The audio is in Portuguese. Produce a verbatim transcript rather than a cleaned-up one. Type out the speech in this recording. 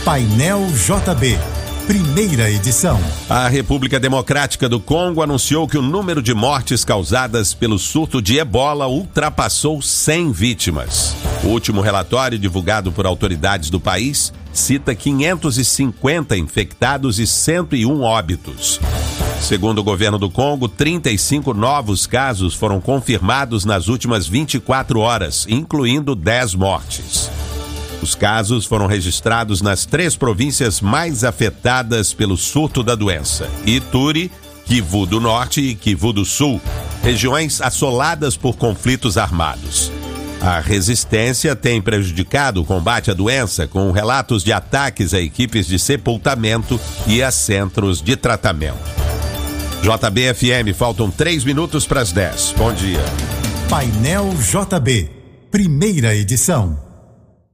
Painel J B, primeira edição. A República Democrática do Congo anunciou que o número de mortes causadas pelo surto de ebola ultrapassou cem vítimas. O último relatório divulgado por autoridades do país cita quinhentos e cinquenta infectados e cento e um óbitos. Segundo o governo do Congo, trinta e cinco novos casos foram confirmados nas últimas vinte e quatro horas, incluindo dez mortes. Os casos foram registrados nas três províncias mais afetadas pelo surto da doença: Ituri, Kivu do Norte e Kivu do Sul, regiões assoladas por conflitos armados. A resistência tem prejudicado o combate à doença, com relatos de ataques a equipes de sepultamento e a centros de tratamento. J B F M, faltam três minutos para as dez. Bom dia. Painel J B, primeira edição.